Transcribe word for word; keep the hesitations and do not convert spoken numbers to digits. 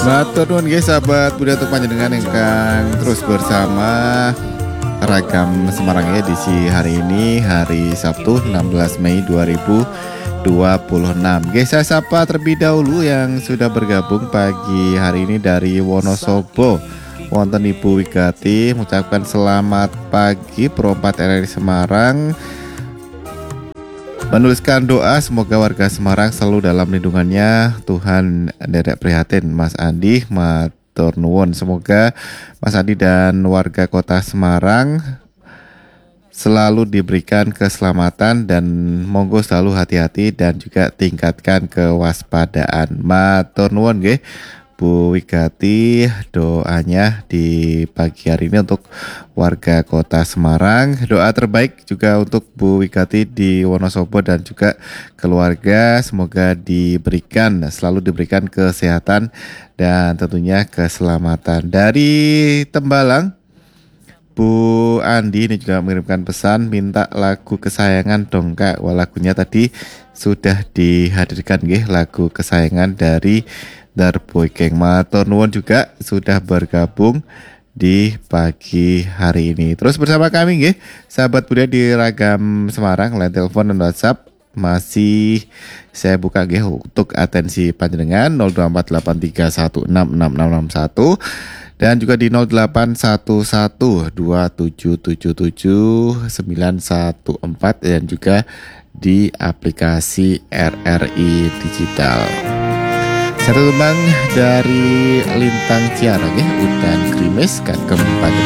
Matur nuwun nggih sahabat budaya untuk panjenengan ingkang terus bersama Ragam Semarang edisi hari ini, hari Sabtu enam belas Mei dua ribu dua puluh enam. Nggih, saya sapa terlebih dahulu yang sudah bergabung pagi hari ini dari Wonosobo. Wonten Ibu Wigati mengucapkan selamat pagi Perompat R R I Semarang. Menuliskan doa semoga warga Semarang selalu dalam lindungannya Tuhan. Derek prihatin Mas Andi, matur nuwun. Semoga Mas Andi dan warga kota Semarang selalu diberikan keselamatan dan monggo selalu hati-hati dan juga tingkatkan kewaspadaan. Matur nuwun nggih Bu Wigati, doanya di pagi hari ini untuk warga kota Semarang. Doa terbaik juga untuk Bu Wigati di Wonosobo dan juga keluarga. Semoga diberikan, selalu diberikan kesehatan dan tentunya keselamatan. Dari Tembalang, Bu Andi ini juga mengirimkan pesan minta lagu kesayangan dong Kak. Wah, lagunya tadi sudah dihadirkan nggih, lagu kesayangan dari Darboy Gang. Matur nuwun juga sudah bergabung di pagi hari ini. Terus bersama kami nggih, sahabat budaya di Ragam Semarang, line telepon dan WhatsApp masih saya buka nggih untuk atensi panjenengan nol dua empat delapan tiga satu enam enam enam enam satu dan juga di nol delapan satu satu dua tujuh tujuh tujuh sembilan satu empat dan juga di aplikasi R R I Digital. Satu tembang dari Lintang Ciara ya, Udan Krimis kagem panjenengan.